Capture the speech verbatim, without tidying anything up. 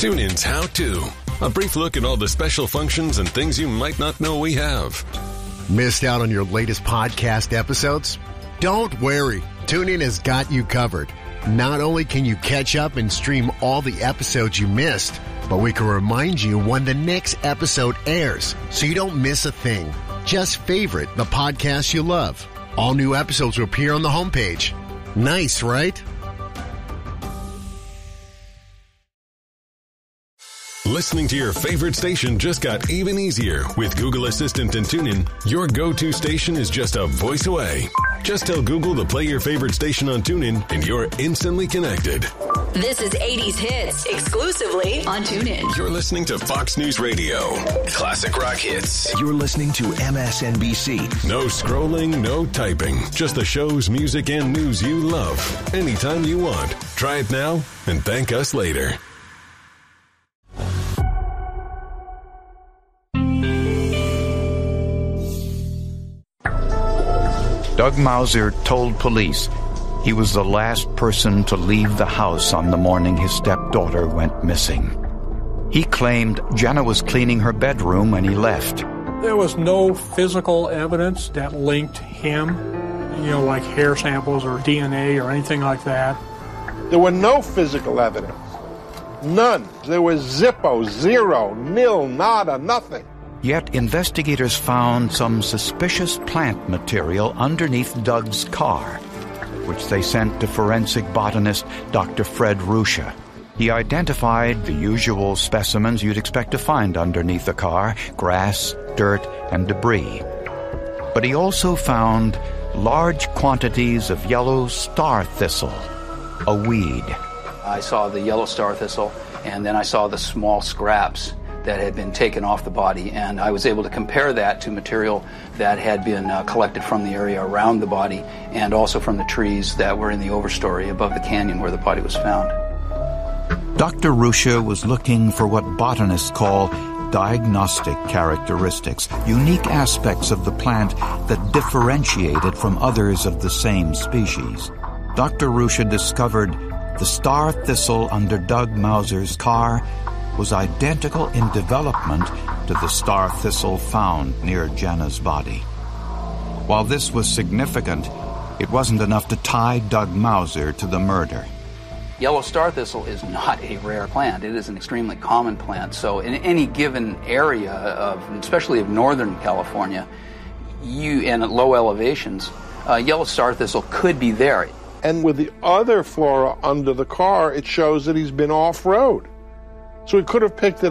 TuneIn's How To. A brief look at all the special functions and things you might not know we have. Missed out on your latest podcast episodes? Don't worry. TuneIn has got you covered. Not only can you catch up and stream all the episodes you missed, but we can remind you when the next episode airs so you don't miss a thing. Just favorite the podcast you love. All new episodes will appear on the homepage. Nice, right? Listening to your favorite station just got even easier. With Google Assistant and TuneIn, your go-to station is just a voice away. Just tell Google to play your favorite station on TuneIn, and you're instantly connected. This is eighties Hits, exclusively on TuneIn. You're listening to Fox News Radio. Classic rock hits. You're listening to M S N B C. No scrolling, no typing. Just the shows, music, and news you love. Anytime you want. Try it now and thank us later. Doug Mauser told police he was the last person to leave the house on the morning his stepdaughter went missing. He claimed Jenna was cleaning her bedroom when he left. There was no physical evidence that linked him, you know, like hair samples or D N A or anything like that. There were no physical evidence. None. There was zippo, zero, nil, nada, nothing. Yet investigators found some suspicious plant material underneath Doug's car, which they sent to forensic botanist Doctor Fred Ruscha. He identified the usual specimens you'd expect to find underneath a car: grass, dirt, and debris. But he also found large quantities of yellow star thistle, a weed. I saw the yellow star thistle, and then I saw the small scraps that had been taken off the body, and I was able to compare that to material that had been uh, collected from the area around the body and also from the trees that were in the overstory above the canyon where the body was found. Doctor Ruscha was looking for what botanists call diagnostic characteristics, unique aspects of the plant that differentiate it from others of the same species. Doctor Ruscha discovered the star thistle under Doug Mauser's car was identical in development to the star thistle found near Jenna's body. While this was significant, it wasn't enough to tie Doug Mauser to the murder. Yellow star thistle is not a rare plant. It is an extremely common plant. So in any given area, of, especially of northern California, you and at low elevations, uh, yellow star thistle could be there. And with the other flora under the car, it shows that he's been off-road. So he could have picked it